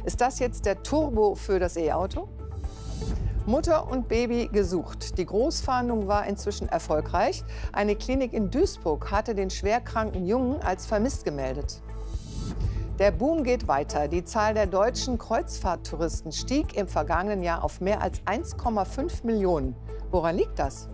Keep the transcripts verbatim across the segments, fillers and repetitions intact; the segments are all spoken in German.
Ist das jetzt der Turbo für das E-Auto? Mutter und Baby gesucht. Die Großfahndung war inzwischen erfolgreich. Eine Klinik in Duisburg hatte den schwerkranken Jungen als vermisst gemeldet. Der Boom geht weiter. Die Zahl der deutschen Kreuzfahrttouristen stieg im vergangenen Jahr auf mehr als eins Komma fünf Millionen. Woran liegt das?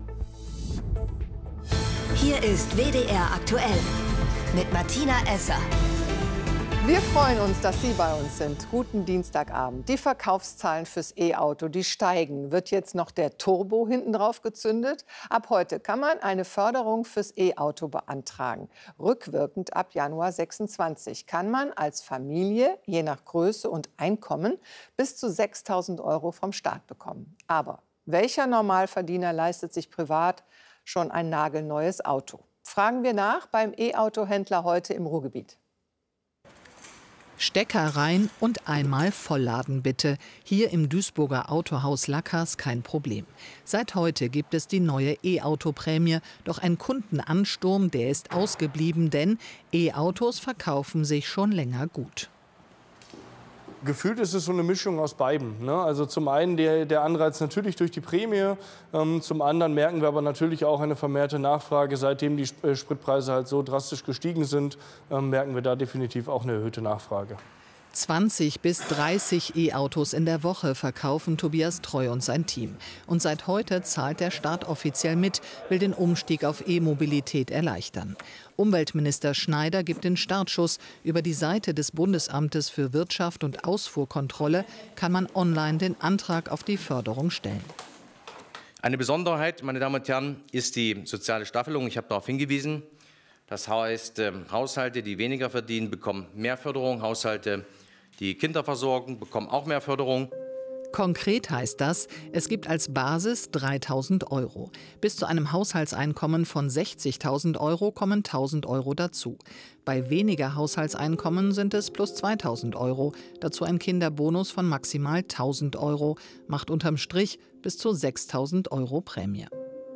Hier ist W D R aktuell mit Martina Esser. Wir freuen uns, dass Sie bei uns sind. Guten Dienstagabend. Die Verkaufszahlen fürs E-Auto, die steigen. Wird jetzt noch der Turbo hinten drauf gezündet? Ab heute kann man eine Förderung fürs E-Auto beantragen. Rückwirkend ab Januar sechsundzwanzig kann man als Familie, je nach Größe und Einkommen, bis zu sechstausend Euro vom Staat bekommen. Aber welcher Normalverdiener leistet sich privat schon ein nagelneues Auto? Fragen wir nach beim E-Auto-Händler heute im Ruhrgebiet. Stecker rein und einmal vollladen bitte. Hier im Duisburger Autohaus Lackers kein Problem. Seit heute gibt es die neue E-Auto-Prämie. Doch ein Kundenansturm, der ist ausgeblieben, denn E-Autos verkaufen sich schon länger gut. Gefühlt ist es so eine Mischung aus beiden. Ne? Also zum einen der, der Anreiz natürlich durch die Prämie, ähm, zum anderen merken wir aber natürlich auch eine vermehrte Nachfrage. Seitdem die Spritpreise halt so drastisch gestiegen sind, ähm, merken wir da definitiv auch eine erhöhte Nachfrage. zwanzig bis dreißig E-Autos in der Woche verkaufen Tobias Treu und sein Team. Und seit heute zahlt der Staat offiziell mit, will den Umstieg auf E-Mobilität erleichtern. Umweltminister Schneider gibt den Startschuss. Über die Seite des Bundesamtes für Wirtschaft und Ausfuhrkontrolle kann man online den Antrag auf die Förderung stellen. Eine Besonderheit, meine Damen und Herren, ist die soziale Staffelung. Ich habe darauf hingewiesen. Das heißt, äh, Haushalte, die weniger verdienen, bekommen mehr Förderung. Haushalte, die Kinder versorgen, bekommen auch mehr Förderung. Konkret heißt das, es gibt als Basis dreitausend Euro. Bis zu einem Haushaltseinkommen von sechzigtausend Euro kommen tausend Euro dazu. Bei weniger Haushaltseinkommen sind es plus zweitausend Euro. Dazu ein Kinderbonus von maximal tausend Euro. Macht unterm Strich bis zu sechstausend Euro Prämie.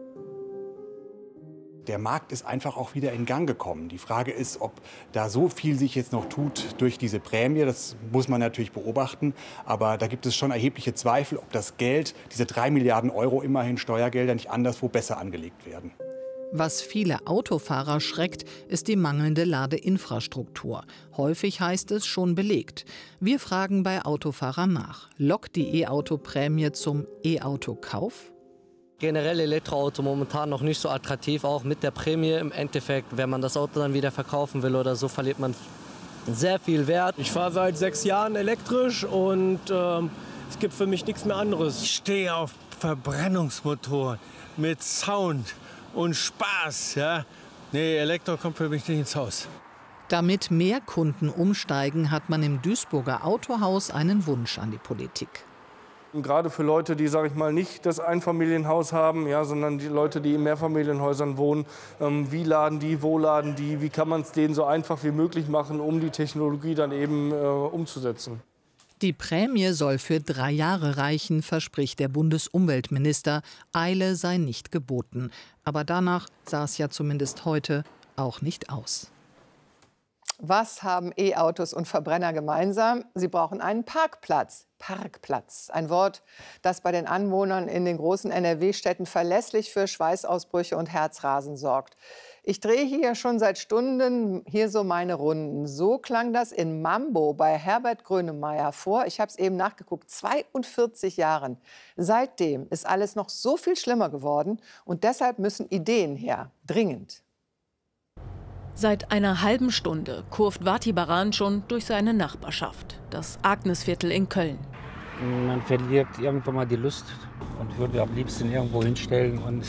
Der Markt ist einfach auch wieder in Gang gekommen. Die Frage ist, ob da so viel sich jetzt noch tut durch diese Prämie. Das muss man natürlich beobachten. Aber da gibt es schon erhebliche Zweifel, ob das Geld, diese drei Milliarden Euro immerhin Steuergelder, nicht anderswo besser angelegt werden. Was viele Autofahrer schreckt, ist die mangelnde Ladeinfrastruktur. Häufig heißt es schon belegt. Wir fragen bei Autofahrern nach. Lockt die E-Auto-Prämie zum E-Auto-Kauf? Generell Elektroauto momentan noch nicht so attraktiv, auch mit der Prämie im Endeffekt. Wenn man das Auto dann wieder verkaufen will oder so, verliert man sehr viel Wert. Ich fahre seit sechs Jahren elektrisch und ähm, es gibt für mich nichts mehr anderes. Ich stehe auf Verbrennungsmotoren mit Sound und Spaß. Ja? Nee, Elektro kommt für mich nicht ins Haus. Damit mehr Kunden umsteigen, hat man im Duisburger Autohaus einen Wunsch an die Politik. Und gerade für Leute, die, sage ich mal, nicht das Einfamilienhaus haben, ja, sondern die Leute, die in Mehrfamilienhäusern wohnen, ähm, wie laden die, wo laden die, wie kann man es denen so einfach wie möglich machen, um die Technologie dann eben äh, umzusetzen. Die Prämie soll für drei Jahre reichen, verspricht der Bundesumweltminister. Eile sei nicht geboten. Aber danach sah es ja zumindest heute auch nicht aus. Was haben E-Autos und Verbrenner gemeinsam? Sie brauchen einen Parkplatz. Parkplatz, ein Wort, das bei den Anwohnern in den großen N R W-Städten verlässlich für Schweißausbrüche und Herzrasen sorgt. Ich drehe hier schon seit Stunden hier so meine Runden. So klang das in Mambo bei Herbert Grönemeyer vor. Ich habe es eben nachgeguckt, zweiundvierzig Jahren. Seitdem ist alles noch so viel schlimmer geworden und deshalb müssen Ideen her, dringend. Seit einer halben Stunde kurvt Vati Baran schon durch seine Nachbarschaft, das Agnesviertel in Köln. Man verliert irgendwann mal die Lust und würde am liebsten irgendwo hinstellen. Und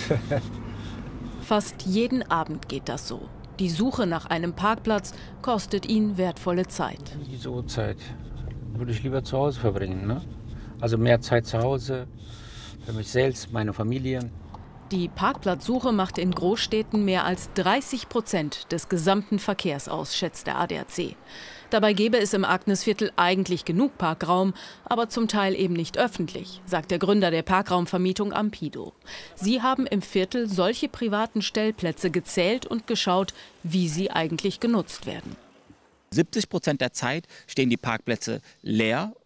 Fast jeden Abend geht das so. Die Suche nach einem Parkplatz kostet ihn wertvolle Zeit. Diese Uhrzeit würde ich lieber zu Hause verbringen. Ne? Also mehr Zeit zu Hause, für mich selbst, meine Familie. Die Parkplatzsuche macht in Großstädten mehr als dreißig Prozent des gesamten Verkehrs aus, schätzt der A D A C. Dabei gäbe es im Agnesviertel eigentlich genug Parkraum, aber zum Teil eben nicht öffentlich, sagt der Gründer der Parkraumvermietung Ampido. Sie haben im Viertel solche privaten Stellplätze gezählt und geschaut, wie sie eigentlich genutzt werden. siebzig Prozent der Zeit stehen die Parkplätze leer